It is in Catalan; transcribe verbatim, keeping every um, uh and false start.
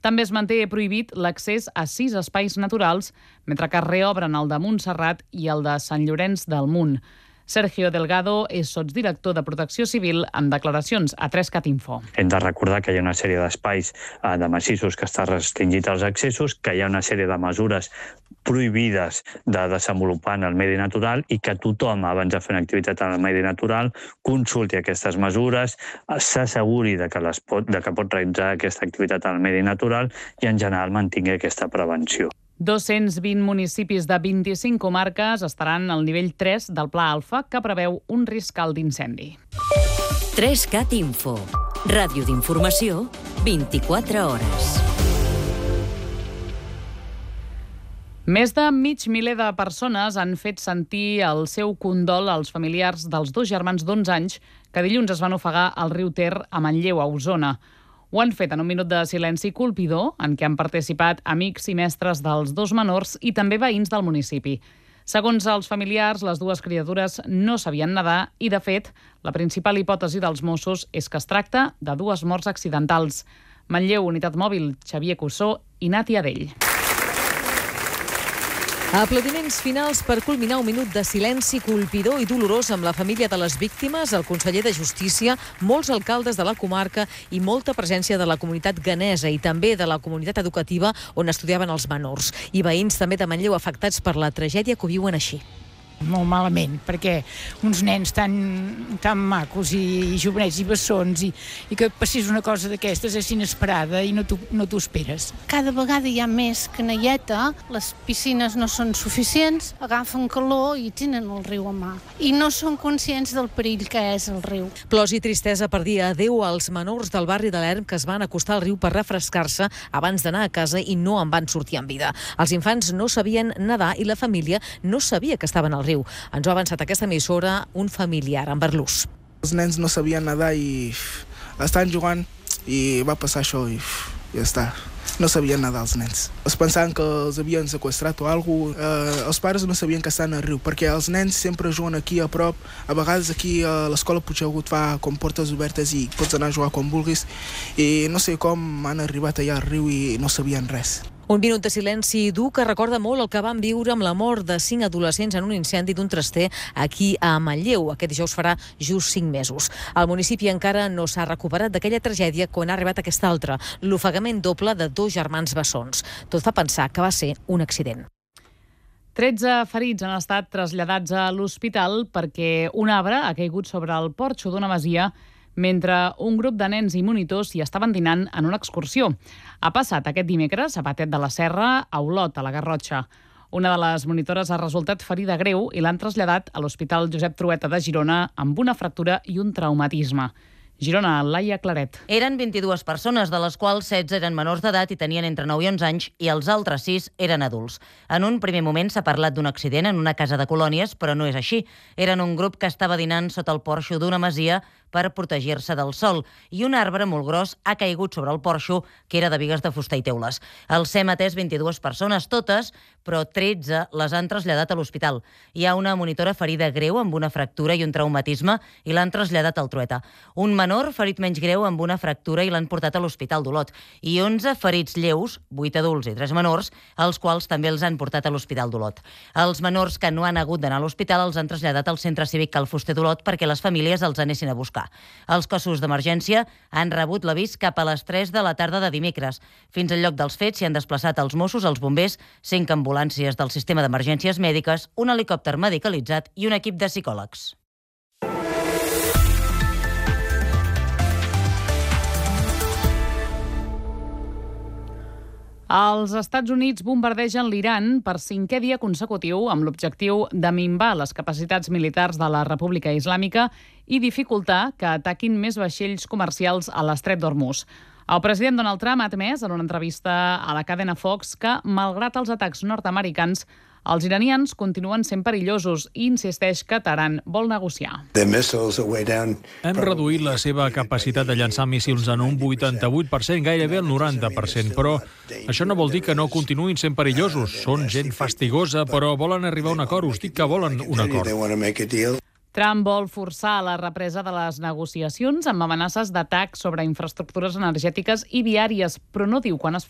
També es manté prohibit l'accés a sis espais naturals, mentre que reobren el de Montserrat i el de Sant Llorenç del Munt. Sergio Delgado és sotsdirector de Protecció Civil amb declaracions a tres cat info. Hem de recordar que hi ha una sèrie d'espais eh, de massissos que està restringit als accessos, que hi ha una sèrie de mesures prohibides de desenvolupar en el medi natural i que tothom, abans de fer una activitat en el medi natural, consulti aquestes mesures, s'asseguri de que, les pot, de que pot realitzar aquesta activitat en el medi natural i, en general, mantingui aquesta prevenció. dos-cents vint municipis de vint-i-cinc comarques estaran al nivell tres del Pla Alfa, que preveu un risc alt d'incendi. tres cat info. Ràdio d'informació, vint-i-quatre hores. Més de mig miler de persones han fet sentir el seu condol als familiars dels dos germans d'onze anys que dilluns es van ofegar al riu Ter a Manlleu, a Osona. Ho han fet en un minut de silenci colpidor, en què han participat amics i mestres dels dos menors i també veïns del municipi. Segons els familiars, les dues criatures no sabien nedar i, de fet, la principal hipòtesi dels Mossos és que es tracta de dues morts accidentals. Manlleu, Unitat Mòbil, Xavier Cussó i Nati Adell. Aplaudiments finals per culminar un minut de silenci colpidor i dolorós amb la família de les víctimes, el conseller de Justícia, molts alcaldes de la comarca i molta presència de la comunitat ghanesa i també de la comunitat educativa on estudiaven els menors. I veïns també de Manlleu afectats per la tragèdia que ho viuen així. Molt malament, perquè uns nens tan, tan macos i, i jovenets i bessons i, i que passés una cosa d'aquestes és inesperada i no t'ho no t'ho esperes. Cada vegada hi ha més canalleta, les piscines no són suficients, agafen calor i tenen el riu a mà. I no són conscients del perill que és el riu. Plors i tristesa per dir adéu als menors del barri de l'Erm que es van acostar al riu per refrescar-se abans d'anar a casa i no en van sortir en vida. Els infants no sabien nedar i la família no sabia que estaven al riu. Ens ho ha avançat aquesta emissora un familiar en Berlús. Els nens no sabien nedar i estan jugant i va passar això i ja està. No sabien nedar els nens. Es pensaven que els havien sequestrat o alguna cosa. Eh, els pares no sabien que estan al riu, perquè els nens sempre juguen aquí a prop. A vegades aquí a l'escola Puigdegut fa com portes obertes i pots anar a jugar quan vulguis. I no sé com han arribat allà al riu i no sabien res. Un minut de silenci dur que recorda molt el que van viure amb la mort de cinc adolescents en un incendi d'un traster aquí a Manlleu. Aquest dijous farà just cinc mesos. El municipi encara no s'ha recuperat d'aquella tragèdia quan ha arribat aquesta altra, l'ofegament doble de dos germans bessons. Tot fa pensar que va ser un accident. tretze ferits han estat traslladats a l'hospital perquè un arbre ha caigut sobre el porxo d'una masia mentre un grup de nens i monitors hi estaven dinant en una excursió. Ha passat aquest dimecres a Patet de la Serra, a Olot, a la Garrotxa. Una de les monitores ha resultat ferida greu i l'han traslladat a l'Hospital Josep Trueta de Girona amb una fractura i un traumatisme. Girona, Laia Claret. Eren vint-i-dues persones, de les quals setze eren menors d'edat i tenien entre nou i onze anys, i els altres sis eren adults. En un primer moment s'ha parlat d'un accident en una casa de colònies, però no és així. Eren un grup que estava dinant sota el porxo d'una masia per protegir-se del sol, i un arbre molt gros ha caigut sobre el porxo, que era de bigues de fusta i teules. El S E M ha atès vint-i-dues persones, totes, però tretze les han traslladat a l'hospital. Hi ha una monitora ferida greu amb una fractura i un traumatisme i l'han traslladat al Trueta. Un menor ferit menys greu amb una fractura i l'han portat a l'Hospital d'Olot. I onze ferits lleus, vuit adults i tres menors, els quals també els han portat a l'Hospital d'Olot. Els menors que no han hagut d'anar a l'hospital els han traslladat al Centre Cívic Cal Fuster d'Olot perquè les famílies els anessin a buscar. Els cossos d'emergència han rebut l'avís cap a les tres de la tarda de dimecres. Fins al lloc dels fets s'hi han desplaçat els Mossos, els bombers, cinc ambulàncies del sistema d'emergències mèdiques, un helicòpter medicalitzat i un equip de psicòlegs. Els Estats Units bombardegen l'Iran per cinquè dia consecutiu amb l'objectiu de minvar les capacitats militars de la República Islàmica i dificultar que ataquin més vaixells comercials a l'estret d'Hormuz. El president Donald Trump ha admès en una entrevista a la cadena Fox que, malgrat els atacs nord-americans, els iranians continuen sent perillosos i insisteix que Teheran vol negociar. Hem reduït la seva capacitat de llançar míssils en un vuitanta-vuit per cent, gairebé el noranta per cent, però això no vol dir que no continuïn sent perillosos. Són gent fastigosa, però volen arribar a un acord. Us dic que volen un acord. Trump vol forçar la represa de les negociacions amb amenaces d'atac sobre infraestructures energètiques i viàries, però no diu quan es